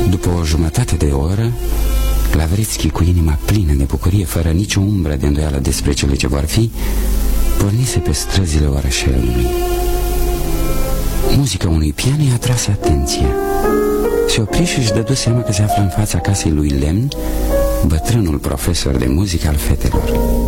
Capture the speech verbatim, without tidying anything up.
După o jumătate de oră, Lavrețchi, cu inima plină de bucurie, fără nicio umbră de îndoială despre cele ce vor fi, pornise pe străzile orășelului. Muzica unui pian i-a atras atenția. Se opri și își dădu seama că se află în fața casei lui Lemn, bătrânul profesor de muzică al fetelor.